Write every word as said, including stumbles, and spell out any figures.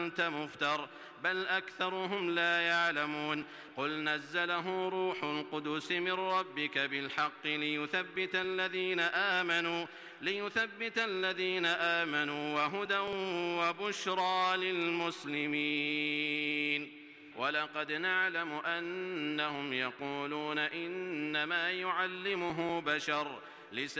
أنت مفتر بل أكثرهم لا يعلمون قل نزله روح القدس من ربك بالحق ليثبت الذين آمنوا ليثبت الذين آمنوا وهدى وبشرى للمسلمين ولقد نعلم أنهم يقولون إنما يعلمه بشر